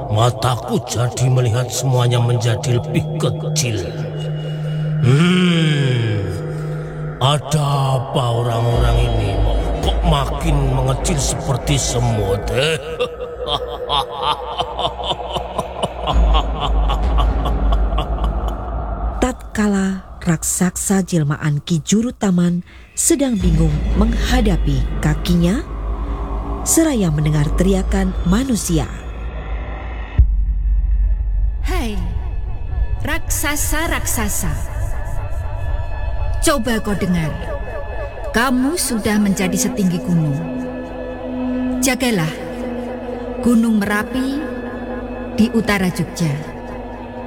mataku jadi melihat semuanya menjadi lebih kecil. Ada apa orang-orang ini kok makin mengecil seperti semut? Tatkala raksasa jelmaan Ki Juru Taman sedang bingung menghadapi kakinya, seraya mendengar teriakan manusia. Hai, raksasa-raksasa, coba kau dengar, kamu sudah menjadi setinggi gunung. Jagalah Gunung Merapi di utara Jogja.